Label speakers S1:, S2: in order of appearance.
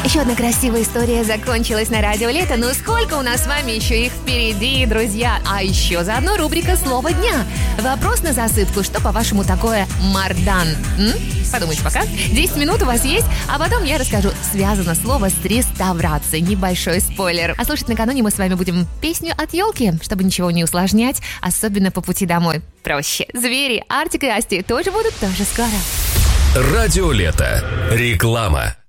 S1: Еще одна красивая история закончилась на радио Лето. Ну сколько у нас с вами еще их впереди, друзья. А еще заодно рубрика «Слово дня». Вопрос на засыпку. Что, по-вашему, такое мардан? Подумайте пока. 10 минут у вас есть, а потом я расскажу. Связано слово с реставрацией. Небольшой спойлер. А слушать накануне мы с вами будем песню от елки, чтобы ничего не усложнять, особенно по пути домой. Проще. Звери, Артик и Асти тоже будут скоро.
S2: Радио Лето. Реклама.